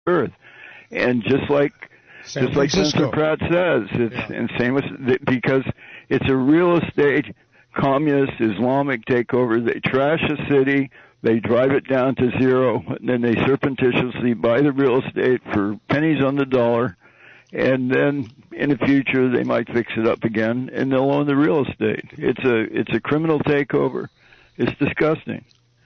earth. And just like Spencer Pratt says, it's insane because it's a real estate communist Islamic takeover. They trash a city, they drive it down to zero, and then they surreptitiously buy the real estate for pennies on the dollar, and then in the future they might fix it up again and they'll own the real estate. It's a criminal takeover. It's disgusting.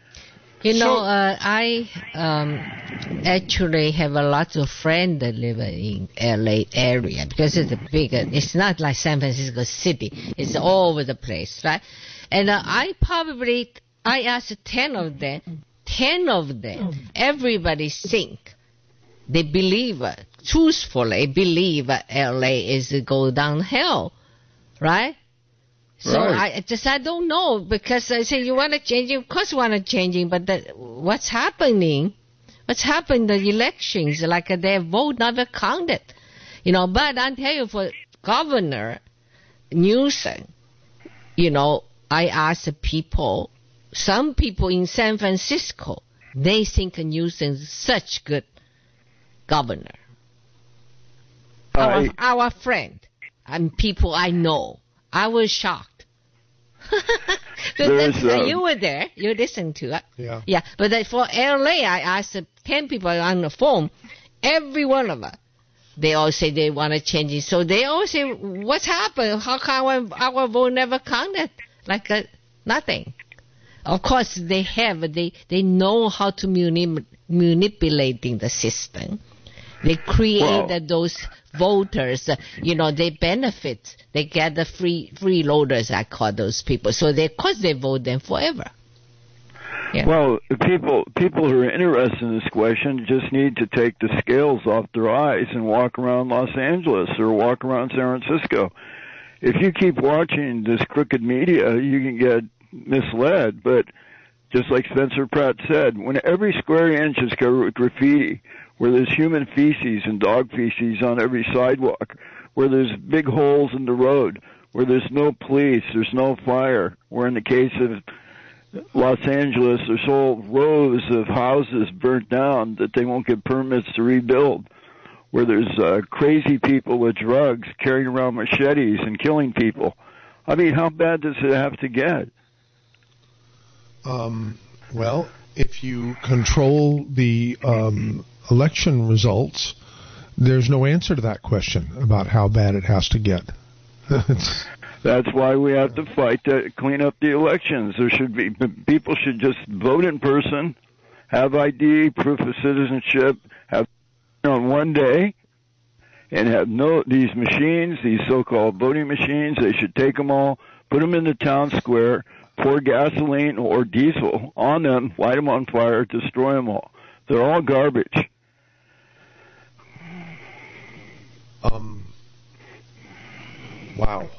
I actually have a lot of friends that live in LA area because it's not like San Francisco City. It's all over the place, right? And I asked 10 of them, everybody think, they believe, truthfully believe LA is go downhill, right? So right. I don't know, because I say you want to change it, of course you want to change it, but what's happening, the elections, like their vote never counted, but I'll tell you, for Governor Newsom, I asked people, some people in San Francisco, they think Newsom is such good governor. Our friend and people I know, I was shocked. You were there. You listened to it. Yeah. But for LA, I asked 10 people on the phone. Every one of them, they all say they want to change it. So they all say, "What's happened? How come our vote never counted?" Like nothing. Of course, they know how to manipulating the system. They created those voters, they benefit. They get the freeloaders, I call those people. So of course they vote them forever. Yeah. Well, people who are interested in this question just need to take the scales off their eyes and walk around Los Angeles or walk around San Francisco. If you keep watching this crooked media, you can get misled. But just like Spencer Pratt said, when every square inch is covered with graffiti, where there's human feces and dog feces on every sidewalk, where there's big holes in the road, where there's no police, there's no fire, where in the case of Los Angeles, there's whole rows of houses burnt down that they won't get permits to rebuild, where there's crazy people with drugs carrying around machetes and killing people. I mean, how bad does it have to get? Well, if you control the election results, there's no answer to that question about how bad it has to get. That's why we have to fight to clean up the elections. People should just vote in person, have ID, proof of citizenship, have on one day, and have these machines, these so-called voting machines. They should take them all, put them in the town square, pour gasoline or diesel on them, light them on fire, destroy them all. They're all garbage. Wow.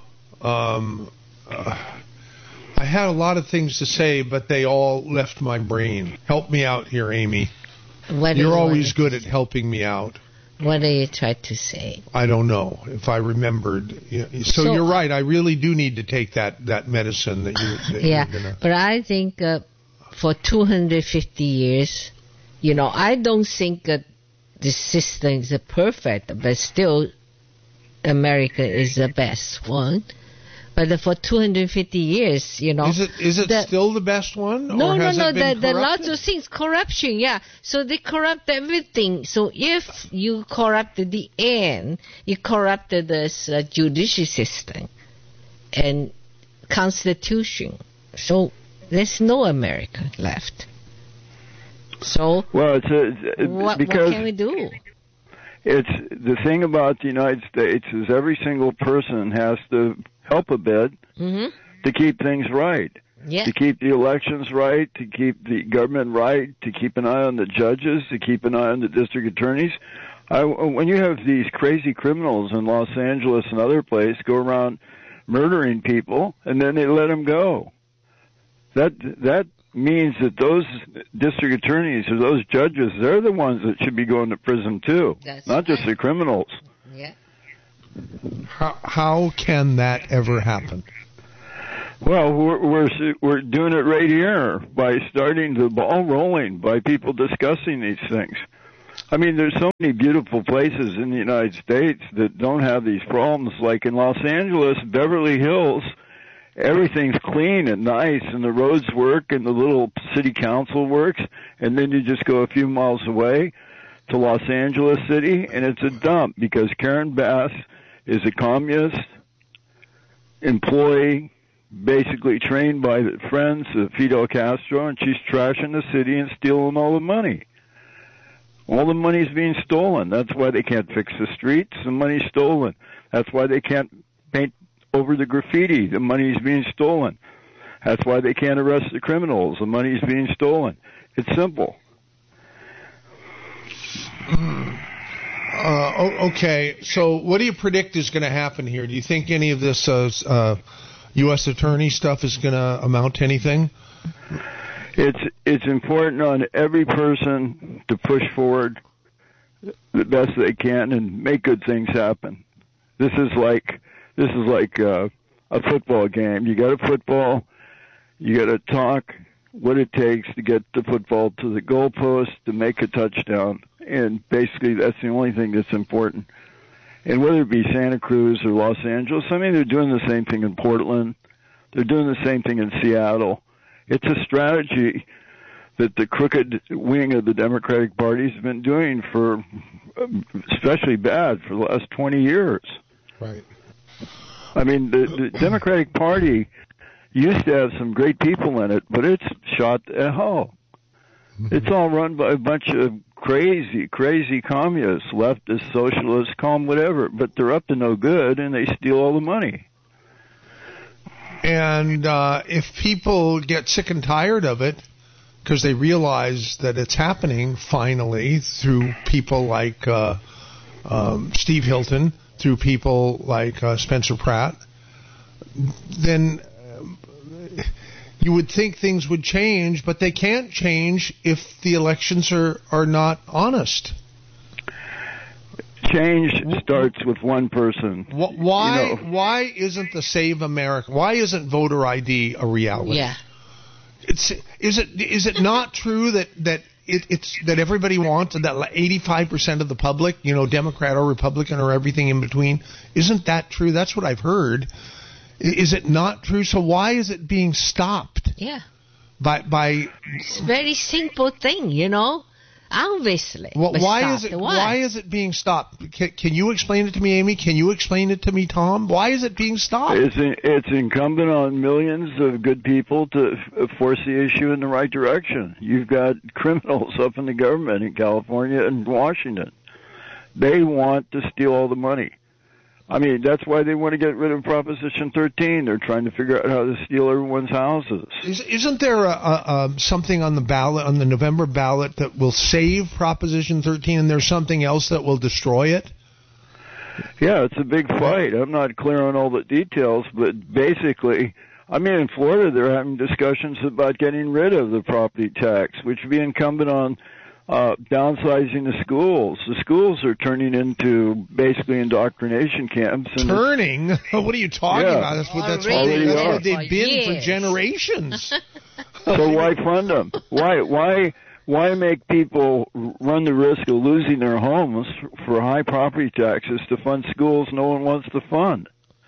I had a lot of things to say, but they all left my brain. Help me out here, Amy. You're always good at helping me out. What do you try to say? I don't know if I remembered. So you're right. I really do need to take that medicine that you're gonna... But I think for 250 years, I don't think that the system is perfect, but still America is the best one. But for 250 years, Is it still the best one? No. There are lots of things. Corruption, yeah. So they corrupt everything. So if you corrupted the end, you corrupted this judicial system and constitution. So there's no America left. So what can we do? It's the thing about the United States is every single person has to help a bit to keep things right, to keep the elections right, to keep the government right, to keep an eye on the judges, to keep an eye on the district attorneys. When you have these crazy criminals in Los Angeles and other places go around murdering people and then they let them go, that means that those district attorneys or those judges, they're the ones that should be going to prison too, not just the criminals. Yeah. How can that ever happen? Well, we're doing it right here by starting the ball rolling, by people discussing these things. I mean, there's so many beautiful places in the United States that don't have these problems. Like in Los Angeles, Beverly Hills, everything's clean and nice, and the roads work, and the little city council works, and then you just go a few miles away to Los Angeles City, and it's a dump because Karen Bass is a communist employee, basically trained by the friends of Fidel Castro, and she's trashing the city and stealing all the money. All the money's being stolen. That's why they can't fix the streets. The money's stolen. That's why they can't paint over the graffiti. The money's being stolen. That's why they can't arrest the criminals. The money's being stolen. It's simple. Okay, so what do you predict is going to happen here? Do you think any of this U.S. attorney stuff is going to amount to anything? It's important on every person to push forward the best they can and make good things happen. This is like a football game. You got a football, you got to talk what it takes to get the football to the goalpost to make a touchdown, and basically that's the only thing that's important. And whether it be Santa Cruz or Los Angeles, I mean, they're doing the same thing in Portland. They're doing the same thing in Seattle. It's a strategy that the crooked wing of the Democratic Party has been doing for, especially bad, for the last 20 years. Right. I mean, the Democratic Party used to have some great people in it, but it's shot to hell. It's all run by a bunch of crazy communists, leftists, socialists, call them whatever, but they're up to no good, and they steal all the money. And if people get sick and tired of it because they realize that it's happening finally through people like Steve Hilton, through people like Spencer Pratt, then you would think things would change, but they can't change if the elections are not honest. Change starts with one person. Why isn't the Save America? Why isn't voter ID a reality? Yeah. Is it not true that everybody wants, that 85% of the public, Democrat or Republican or everything in between? Isn't that true? That's what I've heard. Is it not true? So why is it being stopped? Yeah. By it's a very simple thing, Obviously. Why is it being stopped? Can you explain it to me, Amy? Can you explain it to me, Tom? Why is it being stopped? It's incumbent on millions of good people to force the issue in the right direction. You've got criminals up in the government in California and Washington. They want to steal all the money. I mean, that's why they want to get rid of Proposition 13. They're trying to figure out how to steal everyone's houses. Isn't there something on the ballot, on the November ballot, that will save Proposition 13, and there's something else that will destroy it? Yeah, it's a big fight. I'm not clear on all the details, but basically, I mean, in Florida, they're having discussions about getting rid of the property tax, which would be incumbent on downsizing the schools. The schools are turning into basically indoctrination camps. Turning? What are you talking about? That's what they've been for generations. So why fund them? Why make people run the risk of losing their homes for high property taxes to fund schools no one wants to fund?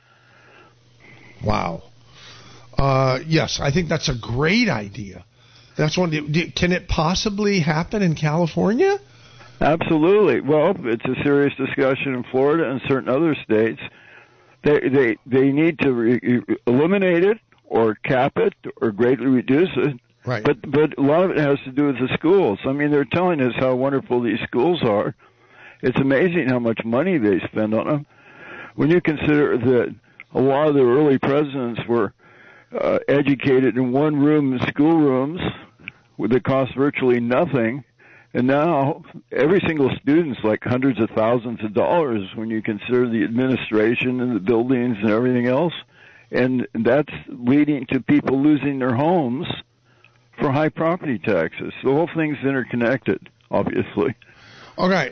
Wow. Yes, I think that's a great idea. That's one. Can it possibly happen in California? Absolutely. Well, it's a serious discussion in Florida and certain other states. They need to eliminate it or cap it or greatly reduce it. Right. But a lot of it has to do with the schools. I mean, they're telling us how wonderful these schools are. It's amazing how much money they spend on them. When you consider that a lot of the early presidents were educated in one-room schoolrooms that cost virtually nothing, and now every single student's like hundreds of thousands of dollars when you consider the administration and the buildings and everything else, and that's leading to people losing their homes for high property taxes. The whole thing's interconnected, obviously. All right.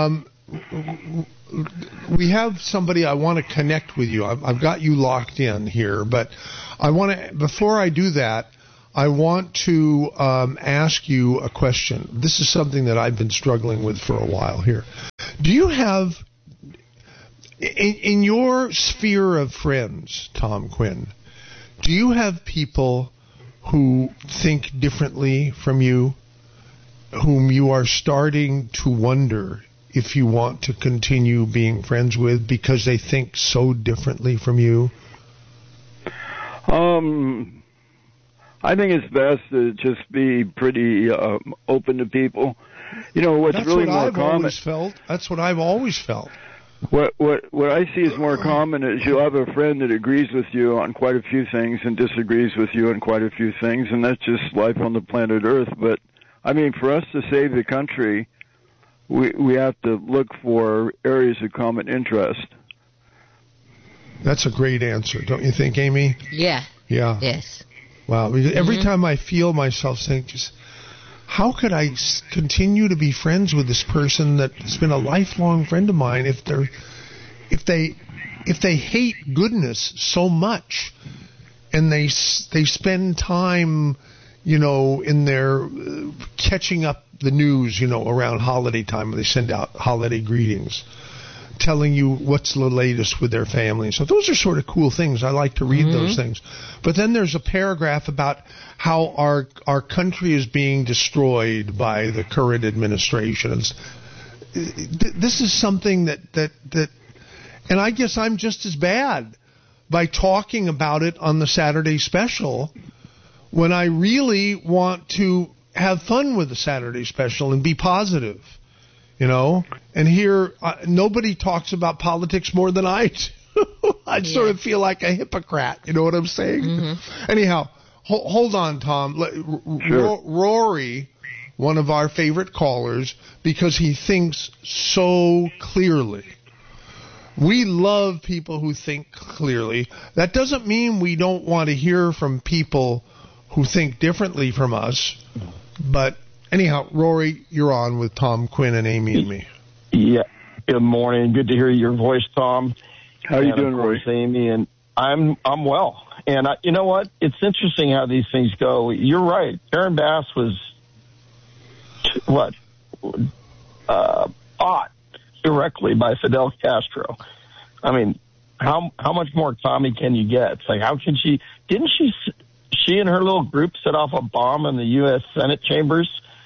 We have somebody I want to connect with you. I've got you locked in here, but I want to, before I do that, I want to ask you a question. This is something that I've been struggling with for a while here. Do you have, in your sphere of friends, Tom Quinn, do you have people who think differently from you, whom you are starting to wonder if you want to continue being friends with because they think so differently from you? I think it's best to just be pretty open to people. You know, what's really more common. That's what I've always felt. What I see is more common is you'll have a friend that agrees with you on quite a few things and disagrees with you on quite a few things, and that's just life on the planet Earth. But I mean, for us to save the country, we have to look for areas of common interest. That's a great answer, don't you think, Amy? Yeah. Yeah. Yes. Wow. Every time I feel myself saying, just how could I continue to be friends with this person that's been a lifelong friend of mine if they hate goodness so much, and they spend time, in their catching up the news, around holiday time, they send out holiday greetings, telling you what's the latest with their family. So those are sort of cool things. I like to read those things. But then there's a paragraph about how our country is being destroyed by the current administration. This is something that and I guess I'm just as bad by talking about it on the Saturday special when I really want to have fun with the Saturday special and be positive. And here, nobody talks about politics more than I do. I sort of feel like a hypocrite. You know what I'm saying? Mm-hmm. Anyhow, hold on, Tom. Sure. Rory, one of our favorite callers, because he thinks so clearly. We love people who think clearly. That doesn't mean we don't want to hear from people who think differently from us, but anyhow, Rory, you're on with Tom Quinn and Amy and me. Yeah. Good morning. Good to hear your voice, Tom. How are you doing, Rory? Amy, and I'm well. And you know what? It's interesting how these things go. You're right. Karen Bass was bought directly by Fidel Castro. I mean, how much more Tommy can you get? It's like, how can she? Didn't she and her little group set off a bomb in the U.S. Senate chambers?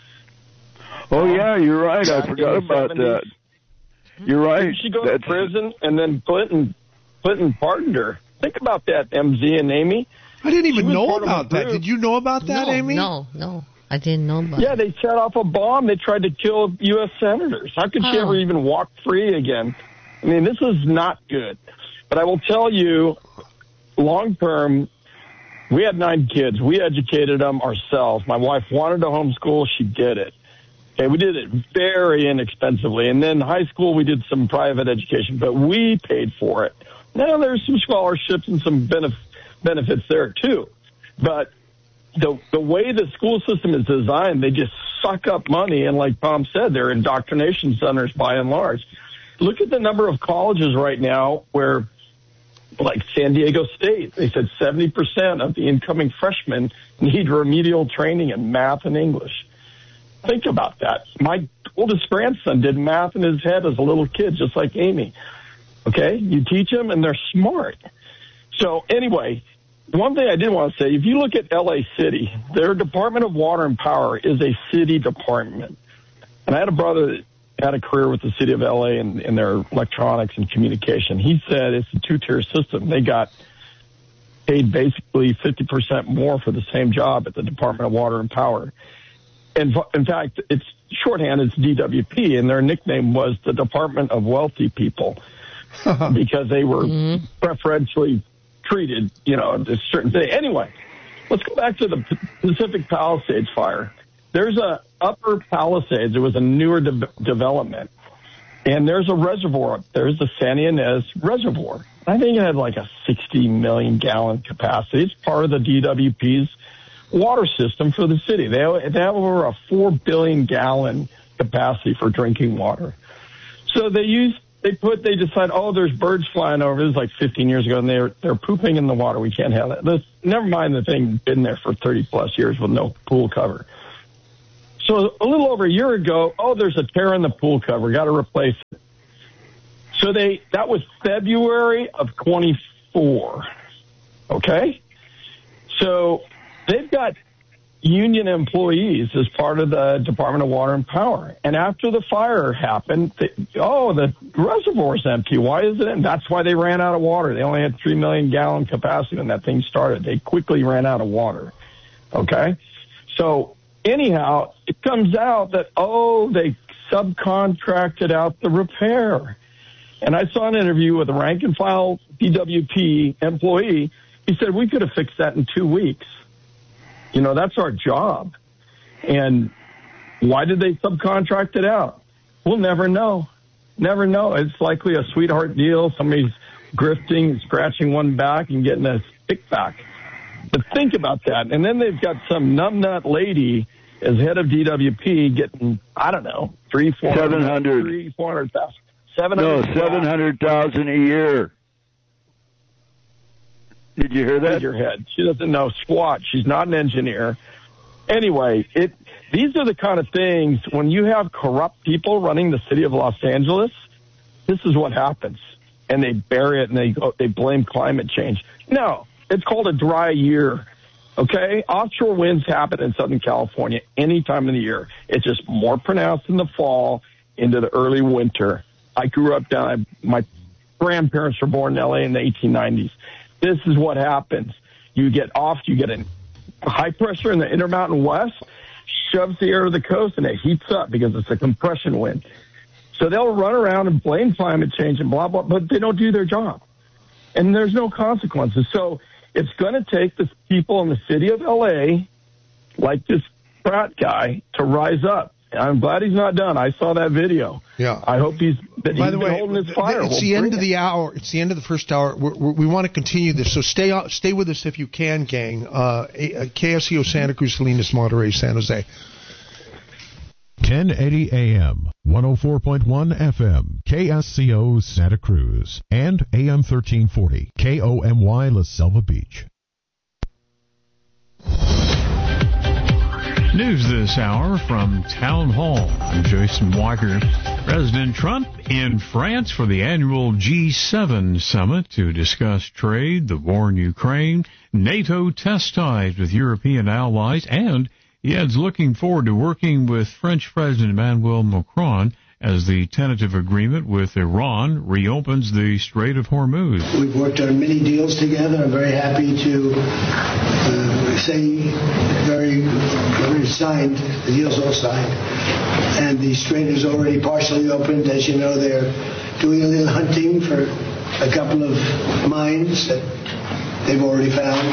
Oh, yeah, you're right. I forgot about that. You're right. Did she go to prison and then Clinton pardoned her? Think about that, MZ and Amy. I didn't even know about that. Did you know about that, Amy? No. I didn't know about Yeah, they set off a bomb. They tried to kill U.S. senators. How could she ever even walk free again? I mean, this is not good. But I will tell you, long term, we had 9 kids. We educated them ourselves. My wife wanted to homeschool. She did it. Okay, we did it very inexpensively. And then high school, we did some private education, but we paid for it. Now there's some scholarships and some benefits there too. But the way the school system is designed, they just suck up money. And like Tom said, they're indoctrination centers by and large. Look at the number of colleges right now where, like San Diego State, they said 70% of the incoming freshmen need remedial training in math and English. Think about that. My oldest grandson did math in his head as a little kid, just like Amy. Okay? You teach them, and they're smart. So anyway, one thing I did want to say, if you look at L.A. City, their Department of Water and Power is a city department. And I had a brother that had a career with the city of L.A. in their electronics and communication. He said it's a 2-tier system. They got paid basically 50% more for the same job at the Department of Water and Power. And in fact, it's shorthand, it's DWP, and their nickname was the Department of Wealthy People because they were preferentially treated, a certain thing. Anyway, let's go back to the Pacific Palisades fire. There's a Upper Palisades. There was a newer development, and there's a reservoir up there. There's the Santa Ynez Reservoir. I think it had like a 60 million gallon capacity. It's part of the DWP's water system for the city. They have over a 4 billion gallon capacity for drinking water. So they use they decide, there's birds flying over. This was like 15 years ago, and they're pooping in the water. We can't have that. Never mind the thing been there for 30 plus years with no pool cover. So a little over a year ago, there's a tear in the pool cover. Got to replace it. So that was February of 24. Okay? So they've got union employees as part of the Department of Water and Power. And after the fire happened, the reservoir's empty. Why is it? And that's why they ran out of water. They only had 3 million gallon capacity when that thing started. They quickly ran out of water. Okay? So anyhow, it comes out that, they subcontracted out the repair. And I saw an interview with a rank and file DWP employee. He said, we could have fixed that in 2 weeks. That's our job. And why did they subcontract it out? We'll never know. Never know. It's likely a sweetheart deal. Somebody's grifting, scratching one back and getting a kickback. But think about that. And then they've got some numbnut lady as head of DWP getting, I don't know, 400,000. 700,000 a year. Did you hear that? Your head. She doesn't know squat. She's not an engineer. Anyway, these are the kind of things when you have corrupt people running the city of Los Angeles. This is what happens, and they bury it and they blame climate change. No, it's called a dry year. Okay, offshore winds happen in Southern California any time of the year. It's just more pronounced in the fall into the early winter. I grew up down. My grandparents were born in L.A. in the 1890s. This is what happens. You get a high pressure in the Intermountain West, shoves the air to the coast, and it heats up because it's a compression wind. So they'll run around and blame climate change and blah, blah, but they don't do their job. And there's no consequences. So it's going to take the people in the city of L.A., like this Pratt guy, to rise up. I'm glad he's not done. I saw that video. Yeah. I hope he's holding his fire. It's the end of the hour. It's the end of the first hour. We want to continue this, so stay with us if you can, gang. KSCO Santa Cruz, Salinas, Monterey, San Jose. 1080 AM, 104.1 FM, KSCO Santa Cruz, and AM 1340, KOMY La Selva Beach. News this hour from Town Hall. I'm Jason Walker. President Trump in France for the annual G7 summit to discuss trade, the war in Ukraine, NATO test ties with European allies, and he adds looking forward to working with French President Emmanuel Macron as the tentative agreement with Iran reopens the Strait of Hormuz. We've worked on many deals together. I'm very happy to say very signed. The deal's all signed. And the strait is already partially opened. As you know, they're doing a little hunting for a couple of mines that they've already found.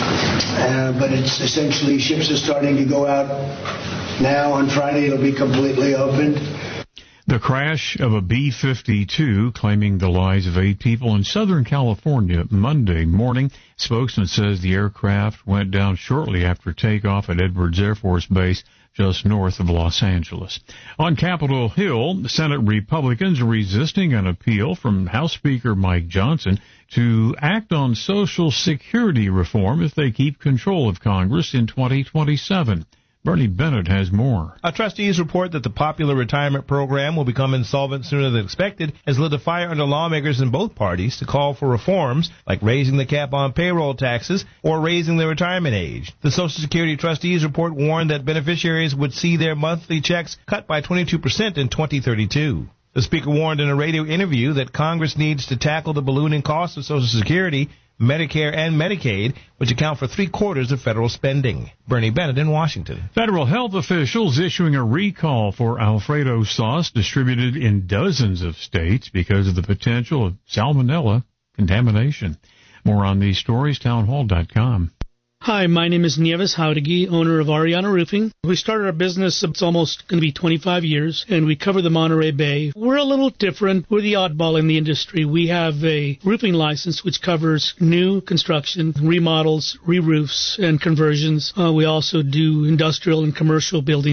But it's essentially ships are starting to go out now. On Friday, it'll be completely opened. The crash of a B-52 claiming the lives of 8 people in Southern California Monday morning. Spokesman says the aircraft went down shortly after takeoff at Edwards Air Force Base just north of Los Angeles. On Capitol Hill, Senate Republicans are resisting an appeal from House Speaker Mike Johnson to act on Social Security reform if they keep control of Congress in 2027. Bernie Bennett has more. Trustees report that the popular retirement program will become insolvent sooner than expected, has lit a fire under lawmakers in both parties to call for reforms like raising the cap on payroll taxes or raising the retirement age. The Social Security trustees report warned that beneficiaries would see their monthly checks cut by 22% in 2032. The speaker warned in a radio interview that Congress needs to tackle the ballooning costs of Social Security, Medicare, and Medicaid, which account for 3/4 of federal spending. Bernie Bennett in Washington. Federal health officials issuing a recall for Alfredo sauce distributed in dozens of states because of the potential of salmonella contamination. More on these stories, townhall.com. Hi, my name is Nieves Jauregui, owner of Ariana Roofing. We started our business, it's almost going to be 25 years, and we cover the Monterey Bay. We're a little different. We're the oddball in the industry. We have a roofing license which covers new construction, remodels, re-roofs, and conversions. We also do industrial and commercial buildings.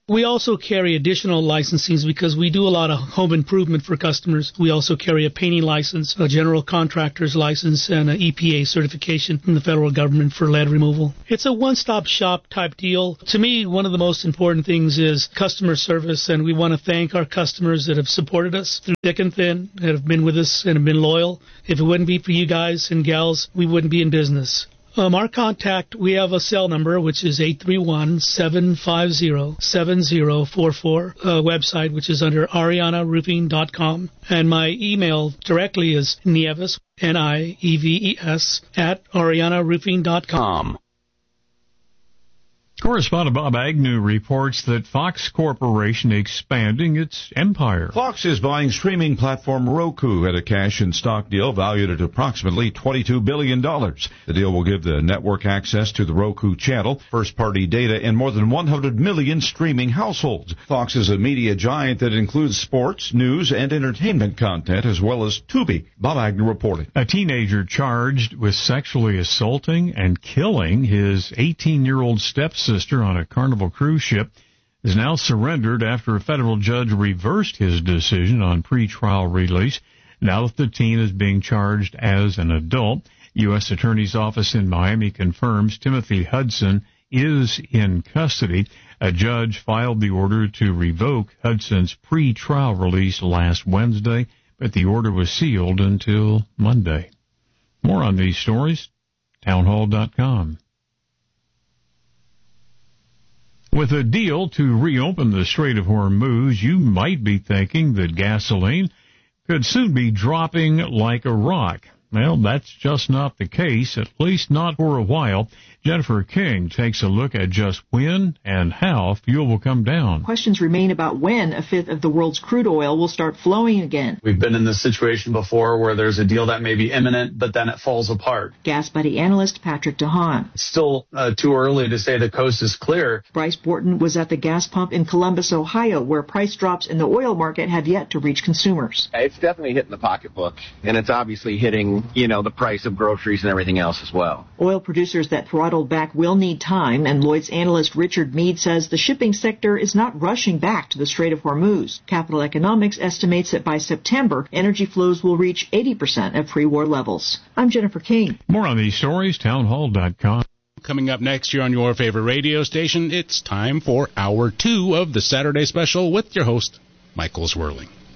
We also carry additional licensings because we do a lot of home improvement for customers. We also carry a painting license, a general contractor's license, and an EPA certification from the federal government for lead removal. It's a one-stop shop type deal. To me, one of the most important things is customer service, and we want to thank our customers that have supported us through thick and thin, that have been with us and have been loyal. If it wouldn't be for you guys and gals, we wouldn't be in business. Our contact, we have a cell number, which is 831-750-7044, website, which is under arianaroofing.com. And my email directly is Nieves, Nieves, @arianaroofing.com. Correspondent Bob Agnew reports that Fox Corporation expanding its empire. Fox is buying streaming platform Roku at a cash and stock deal valued at approximately $22 billion. The deal will give the network access to the Roku channel, first-party data, and more than 100 million streaming households. Fox is a media giant that includes sports, news, and entertainment content, as well as Tubi. Bob Agnew reported. A teenager charged with sexually assaulting and killing his 18-year-old stepson on a Carnival cruise ship is now surrendered after a federal judge reversed his decision on pretrial release. Now that the teen is being charged as an adult, U.S. Attorney's Office in Miami confirms Timothy Hudson is in custody. A judge filed the order to revoke Hudson's pretrial release last Wednesday, but the order was sealed until Monday. More on these stories, townhall.com. With a deal to reopen the Strait of Hormuz, you might be thinking that gasoline could soon be dropping like a rock. Well, that's just not the case, at least not for a while. Jennifer King takes a look at just when and how fuel will come down. Questions remain about when a fifth of the world's crude oil will start flowing again. We've been in this situation before where there's a deal that may be imminent, but then it falls apart. Gas Buddy analyst Patrick DeHaan. It's still too early to say the coast is clear. Bryce Borton was at the gas pump in Columbus, Ohio, where price drops in the oil market have yet to reach consumers. It's definitely hitting the pocketbook, and it's obviously hitting, the price of groceries and everything else as well. Oil producers that throttled back will need time, and Lloyd's analyst Richard Meade says the shipping sector is not rushing back to the Strait of Hormuz. Capital Economics estimates that by September, energy flows will reach 80% of pre-war levels. I'm Jennifer King. More on these stories, townhall.com. Coming up next year on your favorite radio station, it's time for Hour 2 of the Saturday Special with your host, Michael Zwirling.